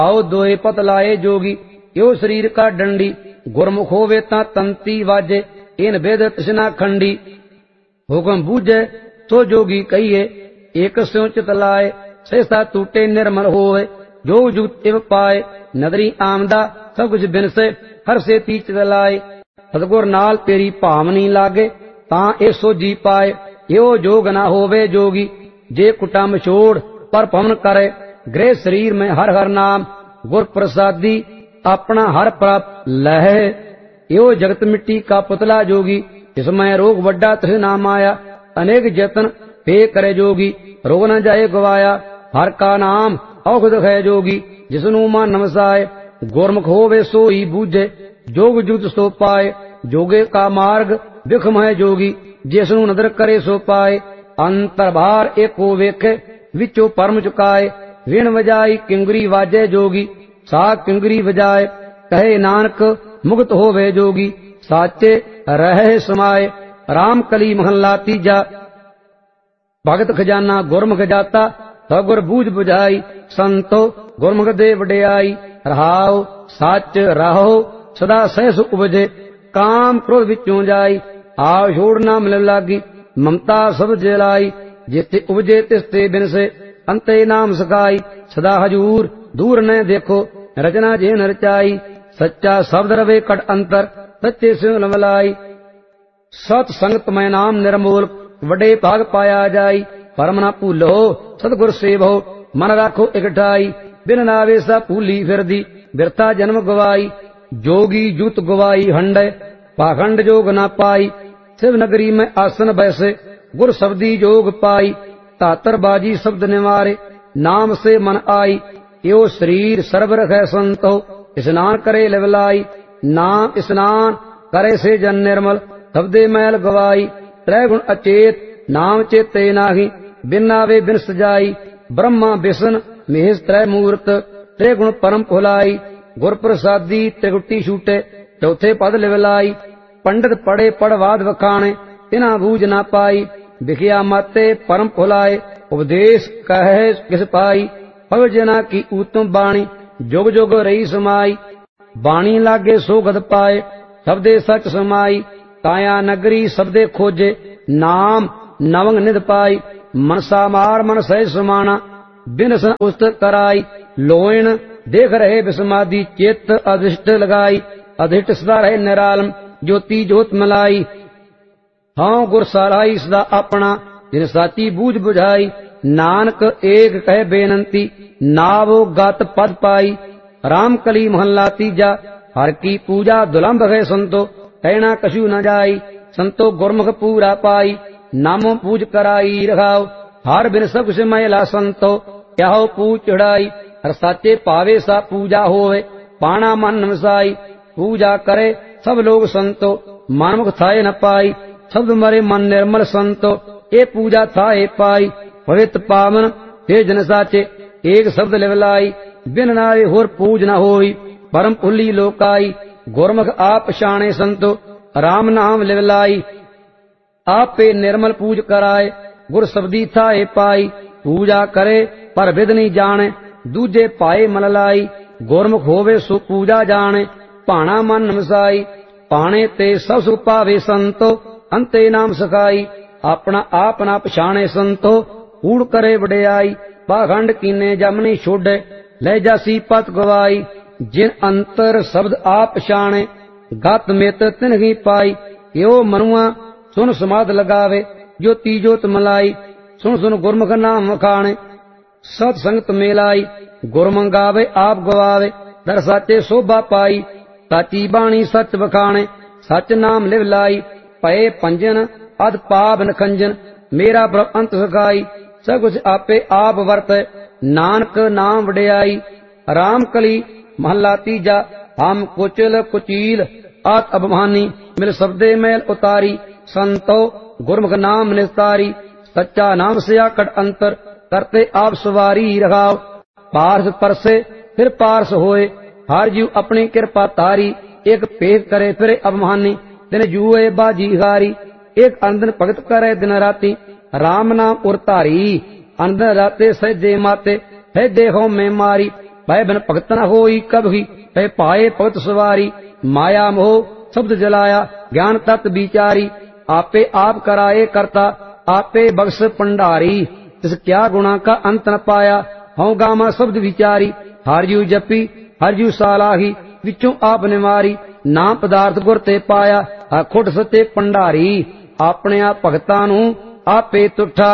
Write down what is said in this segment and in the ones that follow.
आओ दोए पत लाए जोगी, यो शरीर का डंडी। गुरमुख होवे ता तंती वाजे, इन वेद तृष्णा खंडी। हुक्म बूझे तो जोगी कहिए, एक स्यों चित लाए। सहसा टूटे निर्मल होवे, जो जुग इव पाए। नदरी आमदा सब कुछ बिन से, हर से ती चित लाए। सतगुर नाल तेरी भावनी लागे, तां ए सोझी पाए। यो जोग ना होवे जोगी, जे कुटम छोड़ पर पवन करे। गृह शरीर में हर हर नाम, गुर प्रसादी अपना हर प्राप्त लहे। यो जगत मिट्टी का पुतला जोगी, इसमें रोग वड्डा तृष नाम आया। अनेक जतन पे करे जोगी, रोग न जाए गवाया। हर का नाम औषध है जोगी, जिसनु मान नमसाए। गुरमुख होवे सोई बूझे, जोग जुत सो पाए। जोगे का मार्ग विखम है जोगी, जिसनु नदर करे सो पाए। अंतर्भार एको वेखे, विचो परम चुकाए। ऋण वजाई किंगरी वाजे जोगी, सा किंगरी बजाए। कहे नानक मुक्त होवे जोगी, साचे रहे समाये। राम कली महला तीजा, भगत खजाना गुरमुख जाता। सगुर बूझ बुझाई, संतो गुरमुख दे वडियाई। रहाओ सच रहो, सदा सहस उपजे। काम क्रोध विचों जाई, आव छोड़ ना मिल लागी। ममता सब जलाई, जिते उपजे तिसते बिन से। अंते नाम सखाई, सदा हजूर दूर न देखो। रचना जेन रचाई, सच्चा शब्द रवे कट अंतर। सच्चे सिंह लमलाई, सत संगत में नाम निर्मोल। वडे भाग पाया जाई, परम ना भूलो सतगुर सेवो। मन राखो इकठाई, बिन नावे सा भूली फिरदी। बिरथा जन्म गवाई, जोगी जूत गवाई हंडे। पाखंड जोग ना पाई, शिव नगरी में आसन बैसे। गुर शब्दी जोग पाई, तातर बाजी शब्द निवारे। नाम से मन आई, यो शरीर सर्व रखै संतो। स्नान करे लिवलाई, नाम स्नान करे से जन निर्मल। शब्दे मैल गवाई, त्रै गुण अचेत, नाम चेते नाही। बिन नावे बिन सजाई, ब्रह्मा विष्णु महेश त्रै मूर्त। त्रै गुण परम भुलाई, गुर प्रसादी त्रिगुटी छूटे। चौथे पद लिवलाई, पंडित पढ़े पढ़वाद वखाणे। तिना बूझ ना पाई, विखिया माते परम भुलाए। उपदेश कहे किस पाई, पग जना की उत्तम बाणी। जुग जुग रही समाई, बाणी लागे सो गद पाए। शब्दे सच समाई, काया नगरी शब्दे खोजे। नाम नवंग निध पाई, मनसा मार मन सह समाना। बिन सन उस्तक कराई, लोयन देख रहे विसमादि। चित्त अधिष्ठ लगाई, अधिष्ठ सदा रहे निरालम। ज्योति ज्योत मलाई, हाँ गुर सराई सदा अपना। जिन साची बूझ बुझाई, नानक एक कह बेनंती। नावो गात पद पाई, राम कली महला तीजा। हर की पूजा दुलंभ है संतो, कहना कछु न जाई। संतो गुरमुख पूरा पाई, नामो पूज कराई रखाओ। हर बिन सब कुछ मैला संतो, क्या हो पूज चढ़ाई। हर साचे पावे सा पूजा होवे, पाना मन नमसाई। पूजा करे सब लोग संतो, मानमुख थाए न पाई। शब्द मरे मन निर्मल संतो, ए पूजा थाए पाई। पवित्र पावन ते जन साचे, एक शब्द लिवलाई। बिन नावे होर पूज न होई, परम भुली लोकाई। गुरमुख आप शाणे संतो, राम नाम लिवलाई। आपे निर्मल पूज कराए, गुर शब्दी थाए पाई। पूजा करे पर विध नहीं जाने, दूजे पाए मन लाई। गुरमुख होवे सो पूजा जाने, भाणा मन नमसाई। पाणे ते सब सुख पावे संतो, अंते नाम सखाई। अपना आप ना पछाणे संतो, कूड़ करे वडियाई। पाखंड कीने जमनी छोड़े, ले जासी पत गवाई। जिन अंतर शब्द आप पछाणे, गत मित तिन्ही पाई। यो मनुआ सुन समाध लगावे, ज्योति ज्योत मलाई। सुन सुन गुरमुख नाम वखाणे, सत संगत मेलाई। गुरमुख गावे आप गवावे, दर साचे शोभा पाई। साची बाणी सच वखाणे, सच नाम लिव लाई। पए पंजन अध पाप नखंजन, मेरा प्रभ अंत सखाई। सब कुछ आपे आप वर्त, नानक नाम वडियाई। राम कली महला तीजा, हम कुचल कुचील आत अभिमानी। मिल शब्दे मैल उतारी, संतो गुरमुख नाम निस्तारी। सच्चा नाम से आकट अंतर, करते आप सवारी रखाओ। पार्स परसे फिर पार्स होए, हर जीव अपनी कृपा तारी। एक पेख करे फिर अभिमानी, दिन जुए बाजी हारी। एक अंदन भगत करे दिन राती, राम नाम उर धारी। अंदन राते सहजे माते, है देहो में मारी। भय बिन भगत न होई कभी, कह पाए भगत सवारी। माया मोह शब्द जलाया ज्ञान तत्व विचारी, आपे आप कराए करता आपे बख्श भंडारी। तिस क्या गुणा का अंत न पाया, हऊँ गामा शब्द विचारी। हरजू जपी हरजू सालाही, विचों आप ने मारी। नाम पदार्थ गुर ते पाया, खुट सते भंडारी। अपने आप भगतां नूं आपे तुठा,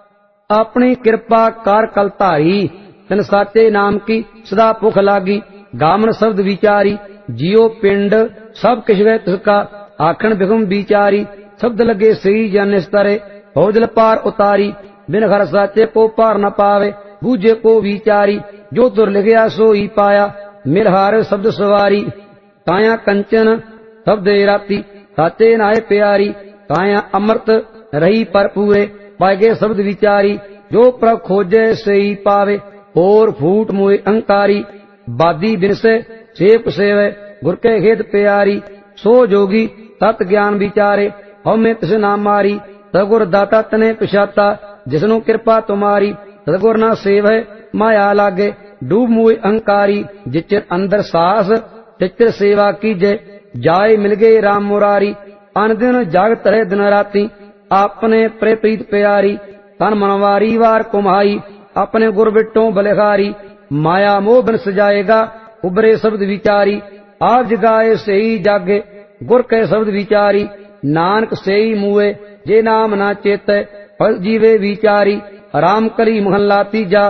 अपनी कृपा कार कल धारी। तिन साचे नाम की सदा भुख लागी, गामन शब्द विचारी। जियो पिंड सब किश वे तिसका, आखण बिगम विचारी। शब्द लगे सही जन निस्तरे, हो दिल पार उतारी। बिन घर साचे को पार न पावे, बूझे को विचारी। जो तुर लिखिया सो ही पाया, मिल हार शब्द सवारी। काया कंचन शब्द राती, साचे नाय प्यारी। काया अमृत रही पर पूरे, पाएगे शब्द विचारी। जो प्रभ खोजे से ही पावे, और फूट मुए अंकारी। बादी बिन से सेवक सेवे, गुर के खेत प्यारी। सो जोगी तत् ज्ञान विचारे, हमें तिस नाम मारी। सतगुर दाता तने पछाता, जिसनु कृपा तुम्हारी। सतगुर ना सेव है माया लागे, डूब मुए अंकारी। जिचर अंदर सास तिचर सेवा कीजे, जाय मिल गए राम मुरारी। अन दिन जागत रहे दिन राती, अपने प्रेत प्यारी। तन मनवारी वार कुम्हाई, अपने गुर बिटों बलिहारी। माया मोह बिन सजाएगा, उबरे शब्द विचारी। आप जगाए से ही जागे, गुर के शब्द विचारी। नानक से ही मुए, जे नाम ना चेते, फल जीवे विचारी। राम कली महला तीजा,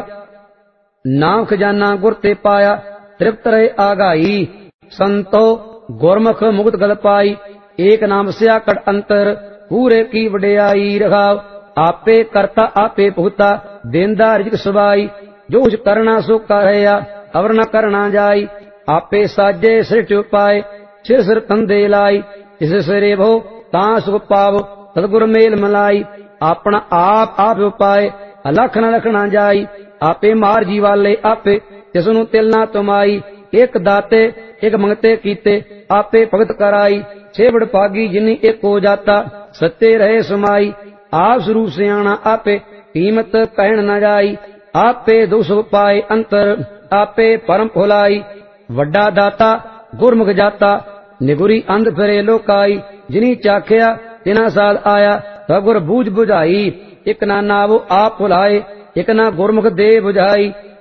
नाम खजाना गुर ते पाया। तृप्त रहे आगाई, संतो गुरमुख मुक्त गल पाई। एक नाम स्या कड़ अंतर, पूरे की वडियाई रखाव। आपे करता आपे भुगता, देंदा रिजक सवाई। जो कुछ करना सो करया, अवर न करना जाई। आपे साजे सृष्टि उपाय, सिर सिर तंदे लाई। इस सिरे भो तां सुख पावो, सतगुर मेल मलाई। अपना आप उपाय, अलख न लखना जाई। आपे मार जी वाले आपे, तिसनु तिल ना तुमाई। एक दाते एक मंगते कीते, आपे भगत कराई। छेवड़ पागी जिनी एक हो जाता, सत्य रहे समाई। आप स्वरूप सियाणा आपे, कीमत कहन न जाई। आपे दो सुख पाए अंतर, आपे परम फुलाई। वड्डा दाता गुरमुख जाता, निगुरी अंध फिरे लोकाई। जिनी चाखिया तिना साल आया, सगुर बूझ बुझाई। एक ना नावो आप भुलाए, एक ना गुरमुख दे बुझाई।